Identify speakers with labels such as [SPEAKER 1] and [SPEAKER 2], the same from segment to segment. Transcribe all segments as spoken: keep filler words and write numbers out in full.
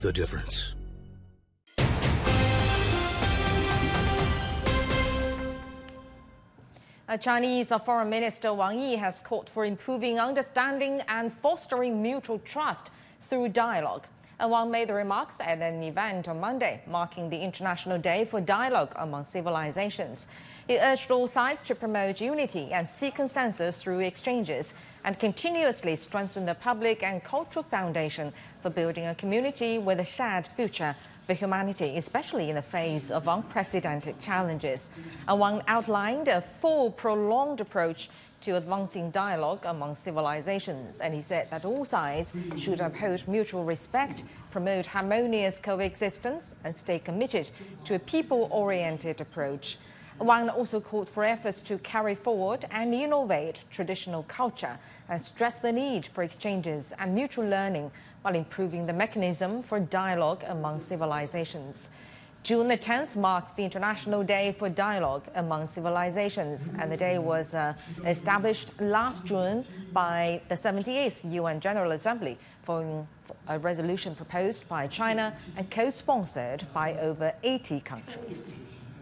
[SPEAKER 1] the difference.
[SPEAKER 2] A Chinese Foreign Minister Wang Yi has called for improving understanding and fostering mutual trust through dialogue. And Wang made the remarks at an event on Monday, marking the International Day for Dialogue Among Civilizations. He urged all sides to promote unity and seek consensus through exchanges and continuously strengthen the public and cultural foundation for building a community with a shared future for humanity, especially in the face of unprecedented challenges. And Wang outlined a full, prolonged approach to advancing dialogue among civilizations, and he said that all sides should uphold mutual respect, promote harmonious coexistence, and stay committed to a people-oriented approach. Wang also called for efforts to carry forward and innovate traditional culture and stressed the need for exchanges and mutual learning while improving the mechanism for dialogue among civilizations. June the tenth marks the International Day for Dialogue Among Civilizations, and the day was uh, established last June by the seventy-eighth U N General Assembly following a resolution proposed by China and co-sponsored by over eighty countries.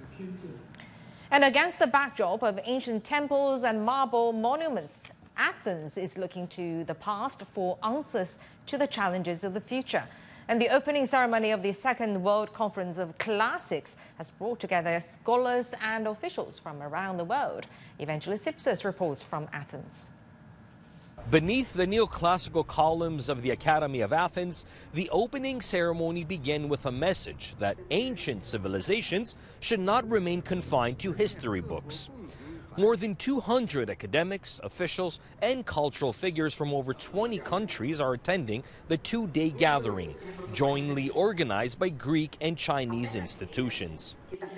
[SPEAKER 2] And against the backdrop of ancient temples and marble monuments, Athens is looking to the past for answers to the challenges of the future. And the opening ceremony of the Second World Conference of Classics has brought together scholars and officials from around the world. Evangelos Ipsos reports from Athens.
[SPEAKER 3] Beneath the neoclassical columns of the Academy of Athens, the opening ceremony began with a message that ancient civilizations should not remain confined to history books. More than two hundred academics, officials, and cultural figures from over twenty countries are attending the two-day gathering, jointly organized by Greek and Chinese institutions.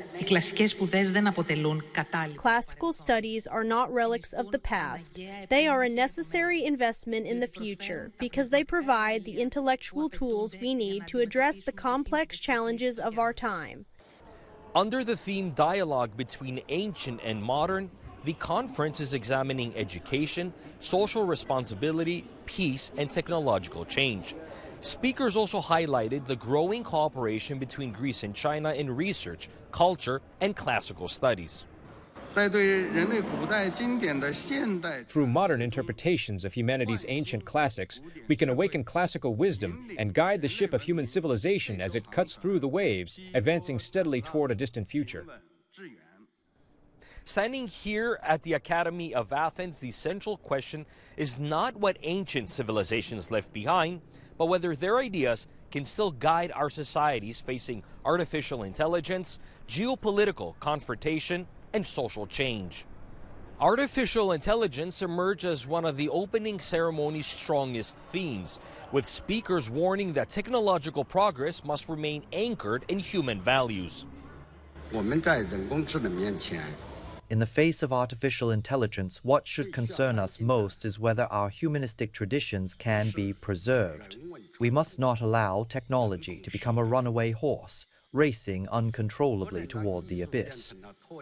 [SPEAKER 4] Classical studies are not relics of the past. They are a necessary investment in the future because they provide the intellectual tools we need to address the complex challenges of our time.
[SPEAKER 3] Under the theme Dialogue Between Ancient and Modern, the conference is examining education, social responsibility, peace, and technological change. Speakers also highlighted the growing cooperation between Greece and China in research, culture, and classical studies.
[SPEAKER 5] Through modern interpretations of humanity's ancient classics, we can awaken classical wisdom and guide the ship of human civilization as it cuts through the waves, advancing steadily toward a distant future.
[SPEAKER 3] Standing here at the Academy of Athens, the central question is not what ancient civilizations left behind, but whether their ideas can still guide our societies facing artificial intelligence, geopolitical confrontation, and social change. Artificial intelligence emerged as one of the opening ceremony's strongest themes, with speakers warning that technological progress must remain anchored in human values.
[SPEAKER 6] In the face of artificial intelligence, what should concern us most is whether our humanistic traditions can be preserved. We must not allow technology to become a runaway horse, racing uncontrollably toward the abyss.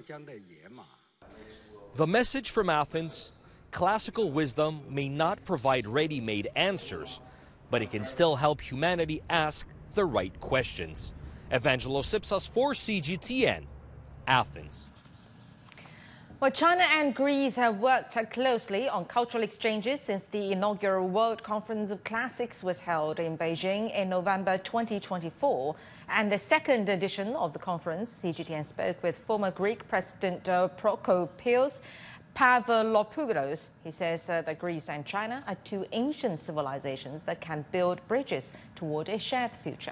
[SPEAKER 3] The message from Athens: classical wisdom may not provide ready-made answers, but it can still help humanity ask the right questions. Evangelos Ipsos for C G T N, Athens.
[SPEAKER 2] Well, China and Greece have worked closely on cultural exchanges since the inaugural World Conference of Classics was held in Beijing in November twenty twenty-four. And the second edition of the conference, C G T N spoke with former Greek President uh, Prokopios Pavlopoulos. He says uh, that Greece and China are two ancient civilizations that can build bridges toward a shared future.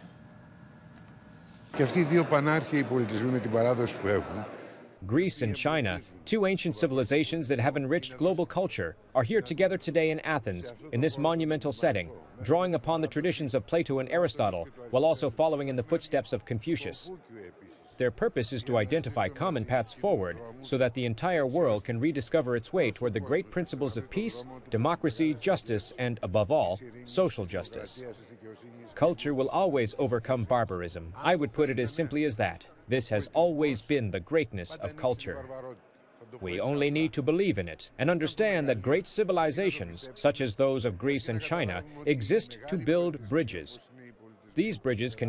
[SPEAKER 5] Greece and China, two ancient civilizations that have enriched global culture, are here together today in Athens, in this monumental setting, drawing upon the traditions of Plato and Aristotle, while also following in the footsteps of Confucius. Their purpose is to identify common paths forward so that the entire world can rediscover its way toward the great principles of peace, democracy, justice, and, above all, social justice. Culture will always overcome barbarism. I would put it as simply as that. This has always been the greatness of culture. We only need to believe in it and understand that great civilizations, such as those of Greece and China, exist to build bridges. These bridges can